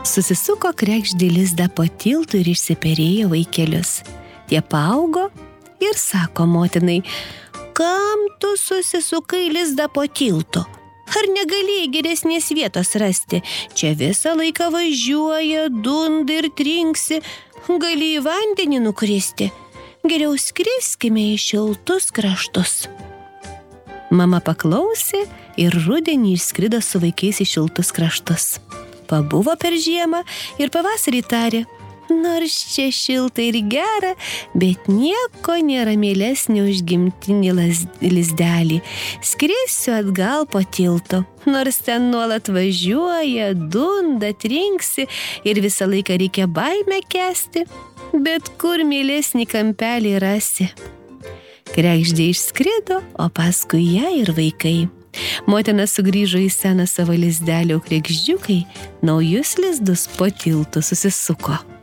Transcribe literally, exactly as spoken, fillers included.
Susisuko kregždė lizdą po tiltu ir išsiperėjo vaikelius. Tie paaugo ir sako motinai: kam tu susisukai lizdą po tiltu? Ar negalėjai geresnės vietos rasti? Čia visą laiką važiuoja, dunda ir trinksi. Gali į vandenį nukristi. Geriau skriskime į šiltus kraštus. Mama paklausė ir rudenį išskrido su vaikais į šiltus kraštus. Pabuvo per žiemą ir pavasarį tarė: nors čia šilta ir gera, bet nieko nėra mielesnio už gimtinį lizdelį. Skrisiu atgal po tiltu, nors ten nuolat važiuoja, dunda, trinksi ir visą laiką reikia baimę kęsti, bet kur mielesnį kampelį rasi. Kregždė išskrido, o paskui ją ir vaikai. Motina sugrįžo į seną savo lizdelį, o kregždžiukai naujus lizdus po tiltu susisuko.